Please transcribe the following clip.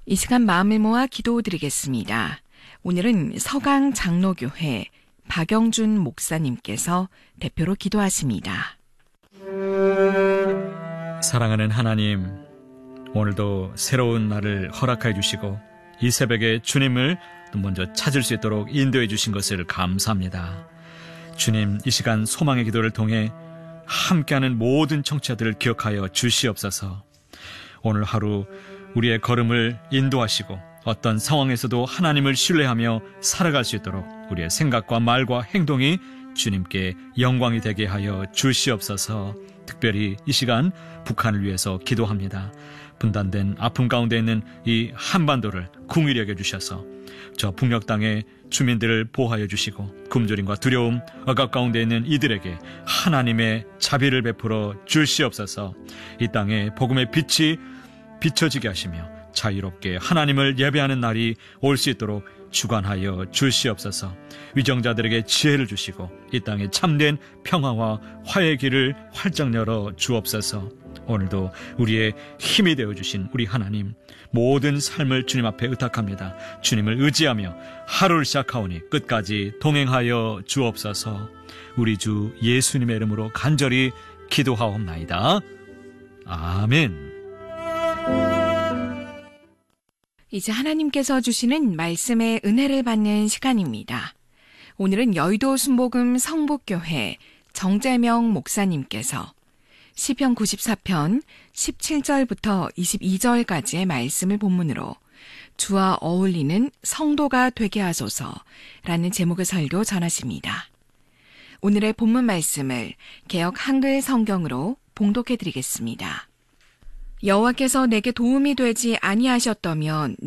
이 시간 마음을 모아 기도드리겠습니다. 오늘은 서강 장로교회 박영준 목사님께서 대표로 기도하십니다. 사랑하는 하나님, 오늘도 새로운 날을 허락해 주시고 이 새벽에 주님을 먼저 찾을 수 있도록 인도해 주신 것을 감사합니다. 주님, 이 시간 소망의 기도를 통해 함께하는 모든 청취자들을 기억하여 주시옵소서. 오늘 하루 우리의 걸음을 인도하시고 어떤 상황에서도 하나님을 신뢰하며 살아갈 수 있도록 우리의 생각과 말과 행동이 주님께 영광이 되게 하여 주시옵소서. 특별히 이 시간 북한을 위해서 기도합니다. 분단된 아픔 가운데 있는 이 한반도를 긍휼히 여겨 주셔서 저 북녘 땅의 주민들을 보호하여 주시고 굶주림과 두려움, 억압 가운데 있는 이들에게 하나님의 자비를 베풀어 주시옵소서. 이 땅에 복음의 빛이 비춰지게 하시며 자유롭게 하나님을 예배하는 날이 올 수 있도록 주관하여 주시옵소서. 위정자들에게 지혜를 주시고 이 땅에 참된 평화와 화해의 길을 활짝 열어 주옵소서. 오늘도 우리의 힘이 되어주신 우리 하나님, 모든 삶을 주님 앞에 의탁합니다. 주님을 의지하며 하루를 시작하오니 끝까지 동행하여 주옵소서. 우리 주 예수님의 이름으로 간절히 기도하옵나이다. 아멘. 이제 하나님께서 주시는 말씀의 은혜를 받는 시간입니다. 오늘은 여의도 순복음 성북교회 정재명 목사님께서 시편 94편 17절부터 22절까지의 말씀을 본문으로 주와 어울리는 성도가 되게 하소서라는 제목의 설교 전하십니다. 오늘의 본문 말씀을 개역 한글 성경으로 봉독해 드리겠습니다. 여호와께서 내게 도움이 되지 아니하셨다면